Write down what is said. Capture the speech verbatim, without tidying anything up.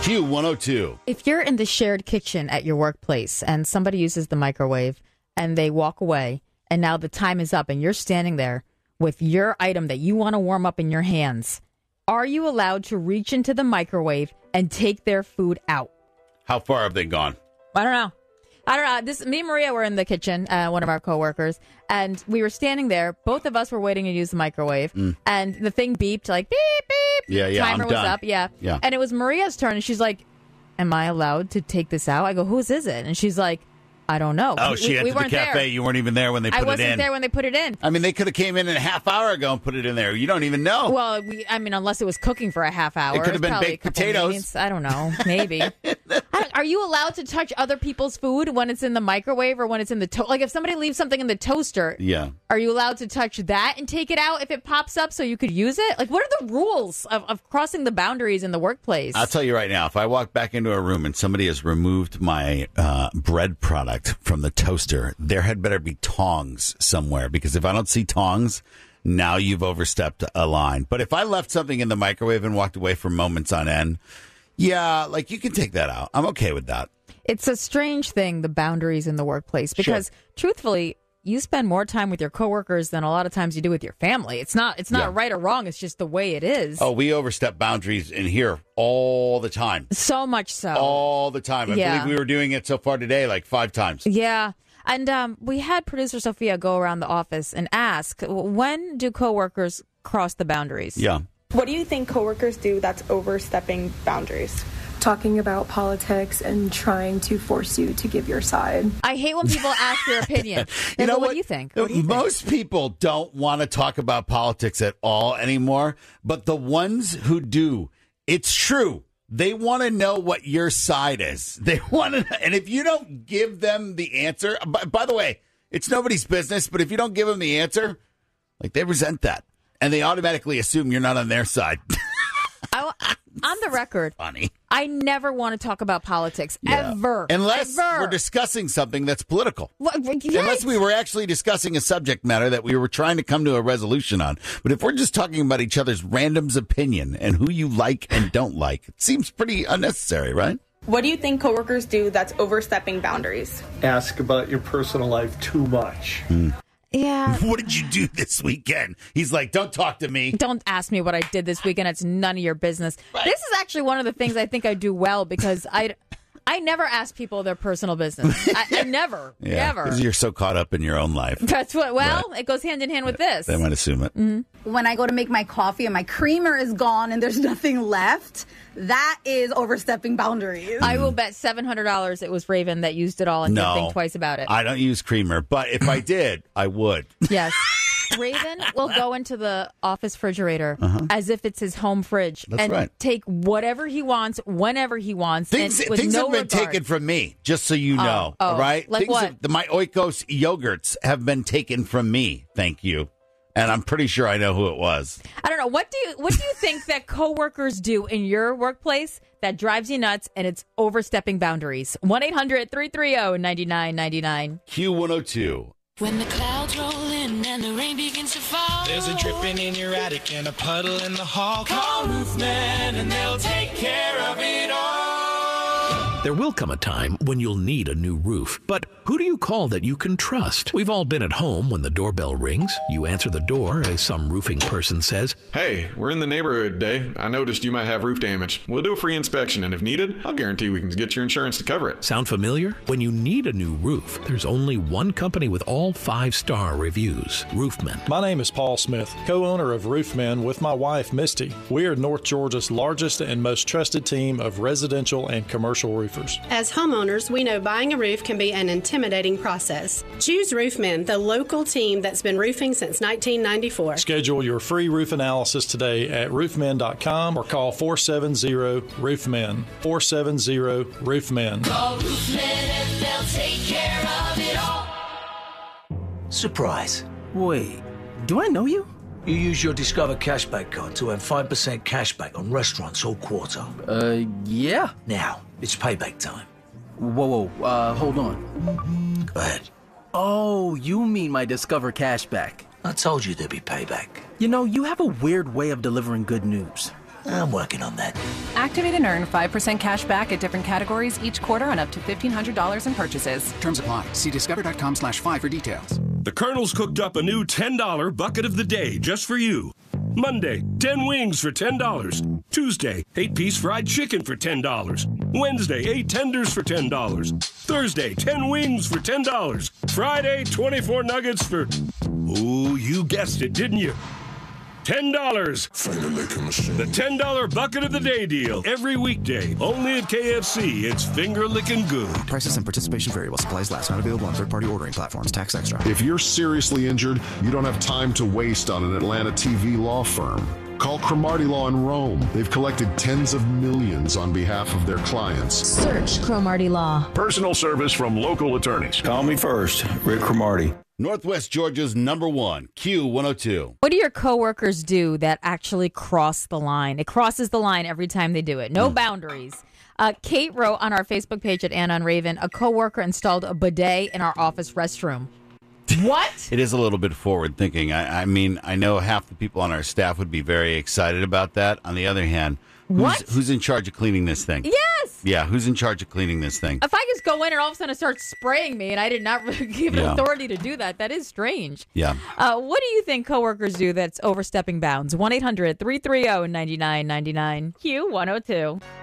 Q one oh two. If you're in the shared kitchen at your workplace and somebody uses the microwave and they walk away and now the time is up and you're standing there with your item that you want to warm up in your hands, are you allowed to reach into the microwave and take their food out? How far have they gone? I don't know. I don't know. This, me and Maria were in the kitchen, uh, one of our coworkers, and we were standing there. Both of us were waiting to use the microwave, mm. and the thing beeped, like, beep, beep. Yeah, yeah, Timer I'm was done. up, yeah. yeah. And it was Maria's turn, and she's like, am I allowed to take this out? I go, whose is it? And she's like, I don't know. Oh, we, she we entered the cafe. There. You weren't even there when they put I it in. wasn't there when they put it in. I mean, they could have came in a half hour ago and put it in there. You don't even know. Well, we, I mean, unless it was cooking for a half hour. It could have been baked potatoes. Minutes. I don't know. Maybe. I, are you allowed to touch other people's food when it's in the microwave or when it's in the toaster? Like, if somebody leaves something in the toaster, yeah. are you allowed to touch that and take it out if it pops up so you could use it? Like, what are the rules of, of crossing the boundaries in the workplace? I'll tell you right now, if I walk back into a room and somebody has removed my uh, bread product from the toaster, there had better be tongs somewhere, because if I don't see tongs, now you've overstepped a line. But if I left something in the microwave and walked away for moments on end, yeah, like you can take that out. I'm okay with that. It's a strange thing, the boundaries in the workplace, because sure. truthfully, you spend more time with your coworkers than a lot of times you do with your family. It's not it's not yeah. right or wrong. It's just the way it is. Oh, we overstep boundaries in here all the time. So much so. All the time. I yeah. believe we were doing it so far today like five times. Yeah. And um, we had producer Sophia go around the office and ask, when do coworkers cross the boundaries? Yeah. What do you think coworkers do that's overstepping boundaries? Talking about politics and trying to force you to give your side. I hate when people ask your opinion. you know what, what? what do you think? What do you Most think? people don't want to talk about politics at all anymore, but the ones who do, it's true. They want to know what your side is. They want to, and if you don't give them the answer, by, by the way, it's nobody's business, but if you don't give them the answer, like they resent that, and they automatically assume you're not on their side. I, on the record, funny. I never want to talk about politics, yeah. ever. Unless ever. we're discussing something that's political. Well, yes. Unless we were actually discussing a subject matter that we were trying to come to a resolution on. But if we're just talking about each other's random's opinion and who you like and don't like, it seems pretty unnecessary, right? What do you think coworkers do that's overstepping boundaries? Ask about your personal life too much. Hmm. Yeah. What did you do this weekend? He's like, don't talk to me. Don't ask me what I did this weekend. It's none of your business. Right. This is actually one of the things I think I do well, because I, I never ask people their personal business. I, I never, yeah, never. Because you're so caught up in your own life. That's what, well, right. It goes hand in hand with this. They might assume it. Mm-hmm. When I go to make my coffee and my creamer is gone and there's nothing left, that is overstepping boundaries. I will bet seven hundred dollars it was Raven that used it all and no, didn't think twice about it. I don't use creamer, but if I did, I would. Yes. Raven will go into the office refrigerator uh-huh. as if it's his home fridge. That's and right. take whatever he wants, whenever he wants. Things, and with things no have been regard. taken from me, just so you know. Oh, oh, all right? Like things what? Have, the, my Oikos yogurts have been taken from me. Thank you. And I'm pretty sure I know who it was. I don't know. What do you what do you think that coworkers do in your workplace that drives you nuts and it's overstepping boundaries? one eight hundred three three zero nine nine nine nine. Q one oh two. When the clouds roll in and the rain begins to fall, there's a dripping in your attic and a puddle in the hall. Call Roofman and they'll take care of it all. There will come a time when you'll need a new roof, but who do you call that you can trust? We've all been at home when the doorbell rings. You answer the door as some roofing person says, "Hey, we're in the neighborhood today. I noticed you might have roof damage. We'll do a free inspection, and if needed, I'll guarantee we can get your insurance to cover it." Sound familiar? When you need a new roof, there's only one company with all five-star reviews, Roofman. My name is Paul Smith, co-owner of Roofman with my wife, Misty. We are North Georgia's largest and most trusted team of residential and commercial roofers. As homeowners, we know buying a roof can be an intimidating process. Choose Roofman, the local team that's been roofing since nineteen ninety-four. Schedule your free roof analysis today at roofman dot com or call four seven zero roofman. four seven zero roofman. Call Roofman and they'll take care of it all. Surprise. Wait, do I know you? You use your Discover Cashback card to earn five percent cashback on restaurants all quarter. Uh, yeah. Now, it's payback time. Whoa, whoa, uh, hold on. Go ahead. Oh, you mean my Discover Cashback. I told you there'd be payback. You know, you have a weird way of delivering good news. I'm working on that. Activate and earn five percent cash back at different categories each quarter on up to fifteen hundred dollars in purchases. Terms apply. See discover.com slash five for details. The Colonel's cooked up a new ten dollar bucket of the day just for you. Monday, ten wings for ten dollars. Tuesday, eight-piece fried chicken for ten dollars. Wednesday, eight tenders for ten dollars. Thursday, ten wings for ten dollars. Friday, twenty-four nuggets for... Oh, you guessed it, didn't you? ten dollars. The ten dollar bucket of the day deal. Every weekday. Only at K F C. It's finger-licking good. Prices and participation vary while supplies last. Not available on third-party ordering platforms. Tax extra. If you're seriously injured, you don't have time to waste on an Atlanta T V law firm. Call Cromartie Law in Rome. They've collected tens of millions on behalf of their clients. Search Cromartie Law. Personal service from local attorneys. Call me first, Rick Cromartie. Northwest Georgia's number one, Q one oh two. What do your coworkers do that actually cross the line? It crosses the line every time they do it. No mm. boundaries. Uh, Kate wrote on our Facebook page at Anna and Raven, a coworker installed a bidet in our office restroom. What? It is a little bit forward thinking. I, I mean, I know half the people on our staff would be very excited about that. On the other hand, who's, what? who's in charge of cleaning this thing? Yes. Yeah, who's in charge of cleaning this thing? If I just go in and all of a sudden it starts spraying me and I did not really give it Yeah. authority to do that, that is strange. Yeah. Uh, what do you think coworkers do that's overstepping bounds? one eight hundred three three zero nine nine nine nine Q one oh two.